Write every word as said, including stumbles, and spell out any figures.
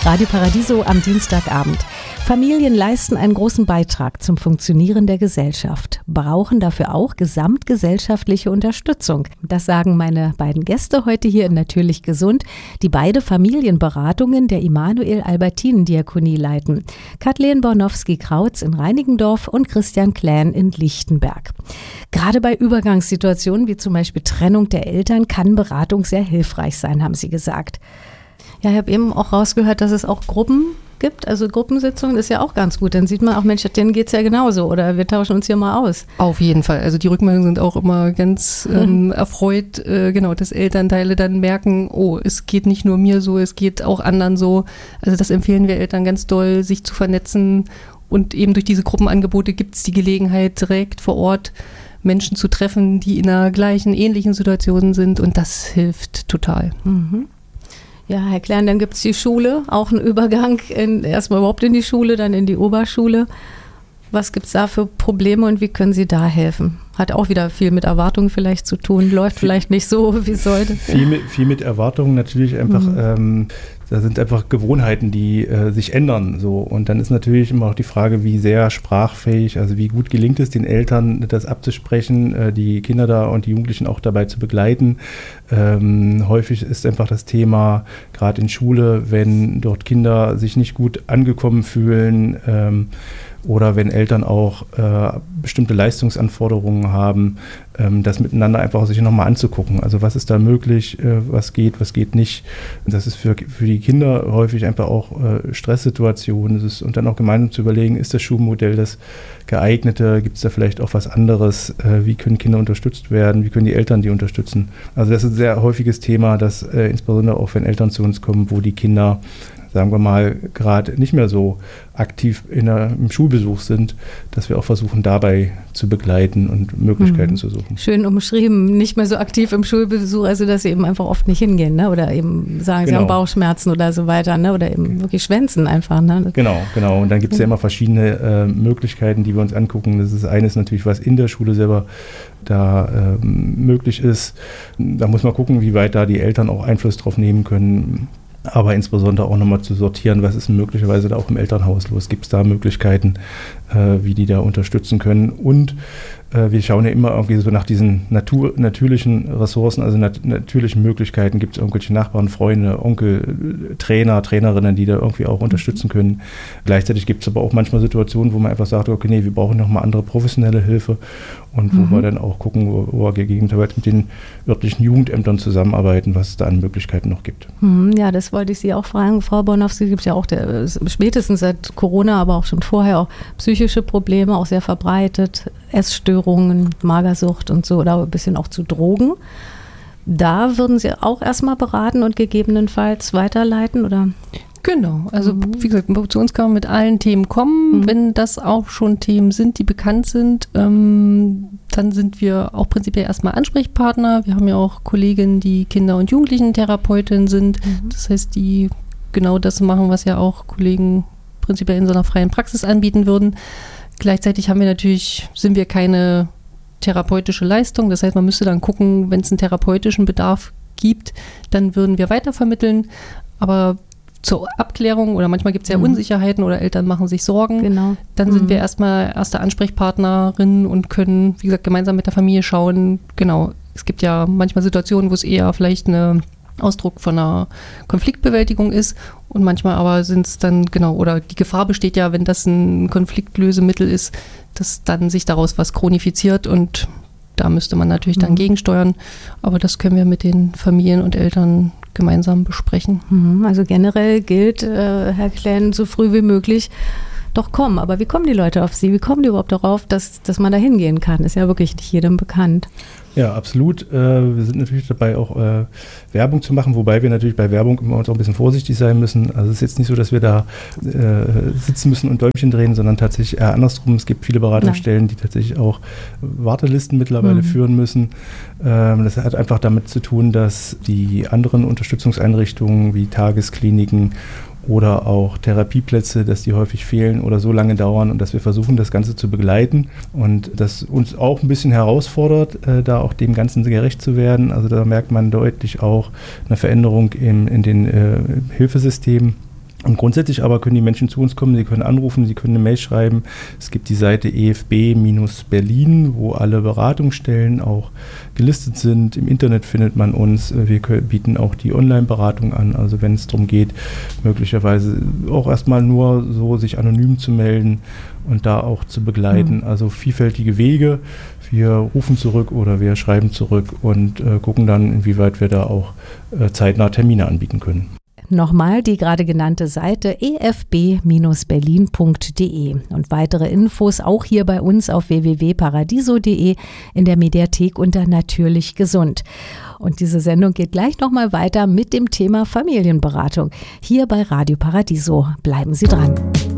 Radio Paradiso am Dienstagabend. Familien leisten einen großen Beitrag zum Funktionieren der Gesellschaft, brauchen dafür auch gesamtgesellschaftliche Unterstützung. Das sagen meine beiden Gäste heute hier in Natürlich Gesund, die beide Familienberatungen der Immanuel-Albertinen-Diakonie leiten. Kathleen Bornowski-Krautz in Reinickendorf und Christian Klähn in Lichtenberg. Gerade bei Übergangssituationen wie zum Beispiel Trennung der Eltern kann Beratung sehr hilfreich sein, haben Sie gesagt. Ja, ich habe eben auch rausgehört, dass es auch Gruppen gibt, also Gruppensitzungen ist ja auch ganz gut. Dann sieht man auch, Mensch, denen geht es ja genauso oder wir tauschen uns hier mal aus. Auf jeden Fall. Also die Rückmeldungen sind auch immer ganz ähm, erfreut, äh, genau, dass Elternteile dann merken, oh, es geht nicht nur mir so, es geht auch anderen so. Also das empfehlen wir Eltern ganz doll, sich zu vernetzen und eben durch diese Gruppenangebote gibt es die Gelegenheit, direkt vor Ort Menschen zu treffen, die in einer gleichen, ähnlichen Situation sind und das hilft total. Mhm. Ja, Herr Klähn, dann gibt es die Schule, auch einen Übergang in, erstmal überhaupt in die Schule, dann in die Oberschule. Was gibt es da für Probleme und wie können Sie da helfen? Hat auch wieder viel mit Erwartungen vielleicht zu tun, läuft viel, vielleicht nicht so, wie es sollte. Viel mit, viel mit Erwartungen natürlich einfach, mhm. ähm, da sind einfach Gewohnheiten, die äh, sich ändern. So. Und dann ist natürlich immer auch die Frage, wie sehr sprachfähig, also wie gut gelingt es den Eltern, das abzusprechen, äh, die Kinder da und die Jugendlichen auch dabei zu begleiten. Ähm, häufig ist einfach das Thema, gerade in Schule, wenn dort Kinder sich nicht gut angekommen fühlen, ähm, oder wenn Eltern auch äh, bestimmte Leistungsanforderungen haben, ähm, das miteinander einfach sich nochmal anzugucken. Also was ist da möglich, äh, was geht, was geht nicht. Das ist für, für die Kinder häufig einfach auch äh, Stresssituationen. Es ist, und dann auch gemeinsam zu überlegen, ist das Schulmodell das geeignete, gibt es da vielleicht auch was anderes, äh, wie können Kinder unterstützt werden, wie können die Eltern die unterstützen. Also das ist ein sehr häufiges Thema, dass äh, insbesondere auch wenn Eltern zu uns kommen, wo die Kinder, sagen wir mal, gerade nicht mehr so aktiv in der, im Schulbesuch sind, dass wir auch versuchen, dabei zu begleiten und Möglichkeiten mhm. zu suchen. Schön umschrieben, nicht mehr so aktiv im Schulbesuch, also dass sie eben einfach oft nicht hingehen, ne? Oder eben sagen, genau. sie haben Bauchschmerzen oder so weiter, ne? Oder eben okay. wirklich schwänzen einfach. Ne? Genau, genau. Und dann gibt es ja immer verschiedene äh, Möglichkeiten, die wir uns angucken. Das ist eines natürlich, was in der Schule selber da ähm, möglich ist. Da muss man gucken, wie weit da die Eltern auch Einfluss drauf nehmen können. Aber insbesondere auch nochmal zu sortieren, was ist möglicherweise da auch im Elternhaus los? Gibt es da Möglichkeiten, äh, wie die da unterstützen können? Und äh, wir schauen ja immer irgendwie so nach diesen Natur, natürlichen Ressourcen, also nat- natürlichen Möglichkeiten. Gibt es irgendwelche Nachbarn, Freunde, Onkel, Trainer, Trainerinnen, die da irgendwie auch unterstützen können? Gleichzeitig gibt es aber auch manchmal Situationen, wo man einfach sagt, okay, nee, wir brauchen nochmal andere professionelle Hilfe. Und wo mhm. wir dann auch gucken, wo, wo wir gegebenenfalls mit den örtlichen Jugendämtern zusammenarbeiten, was es da an Möglichkeiten noch gibt. Mhm, ja, das wollte ich Sie auch fragen, Frau Bornowski. Es gibt ja auch der, spätestens seit Corona, aber auch schon vorher auch psychische Probleme, auch sehr verbreitet, Essstörungen, Magersucht und so, oder ein bisschen auch zu Drogen. Da würden Sie auch erstmal beraten und gegebenenfalls weiterleiten, oder? Genau, also mhm. wie gesagt, zu uns kann man mit allen Themen kommen. Mhm. Wenn das auch schon Themen sind, die bekannt sind, ähm, dann sind wir auch prinzipiell erstmal Ansprechpartner. Wir haben ja auch Kolleginnen, die Kinder- und Jugendlichen-Therapeutin sind. Mhm. Das heißt, die genau das machen, was ja auch Kollegen prinzipiell in so einer freien Praxis anbieten würden. Gleichzeitig haben wir natürlich, sind wir keine therapeutische Leistung. Das heißt, man müsste dann gucken, wenn es einen therapeutischen Bedarf gibt, dann würden wir weitervermitteln. Aber zur Abklärung oder manchmal gibt es ja mhm. Unsicherheiten oder Eltern machen sich Sorgen. Genau. Dann sind mhm. wir erstmal erste Ansprechpartnerin und können, wie gesagt, gemeinsam mit der Familie schauen. Genau, es gibt ja manchmal Situationen, wo es eher vielleicht ein Ausdruck von einer Konfliktbewältigung ist und manchmal aber sind es dann, genau, oder die Gefahr besteht ja, wenn das ein Konfliktlösemittel ist, dass dann sich daraus was chronifiziert und da müsste man natürlich mhm. dann gegensteuern. Aber das können wir mit den Familien und Eltern gemeinsam besprechen. Also generell gilt, äh, Herr Klähn, so früh wie möglich doch kommen. Aber wie kommen die Leute auf Sie? Wie kommen die überhaupt darauf, dass, dass man da hingehen kann? Ist ja wirklich nicht jedem bekannt. Ja, absolut. Äh, wir sind natürlich dabei, auch äh, Werbung zu machen, wobei wir natürlich bei Werbung immer uns auch ein bisschen vorsichtig sein müssen. Also es ist jetzt nicht so, dass wir da äh, sitzen müssen und Däumchen drehen, sondern tatsächlich eher andersrum. Es gibt viele Beratungsstellen, die tatsächlich auch Wartelisten mittlerweile mhm. führen müssen. Ähm, das hat einfach damit zu tun, dass die anderen Unterstützungseinrichtungen wie Tageskliniken oder auch Therapieplätze, dass die häufig fehlen oder so lange dauern und dass wir versuchen, das Ganze zu begleiten und das uns auch ein bisschen herausfordert, äh, da auch dem Ganzen gerecht zu werden. Also da merkt man deutlich auch eine Veränderung in, in den äh, Hilfesystemen. Und grundsätzlich aber können die Menschen zu uns kommen, sie können anrufen, sie können eine Mail schreiben. Es gibt die Seite E F B Berlin, wo alle Beratungsstellen auch gelistet sind. Im Internet findet man uns. Wir bieten auch die Online-Beratung an. Also wenn es darum geht, möglicherweise auch erstmal nur so sich anonym zu melden und da auch zu begleiten. Mhm. Also vielfältige Wege. Wir rufen zurück oder wir schreiben zurück und äh, gucken dann, inwieweit wir da auch äh, zeitnah Termine anbieten können. Nochmal die gerade genannte Seite e f b berlin punkt d e und weitere Infos auch hier bei uns auf w w w punkt paradiso punkt d e in der Mediathek unter Natürlich Gesund. Und diese Sendung geht gleich nochmal weiter mit dem Thema Familienberatung hier bei Radio Paradiso. Bleiben Sie dran.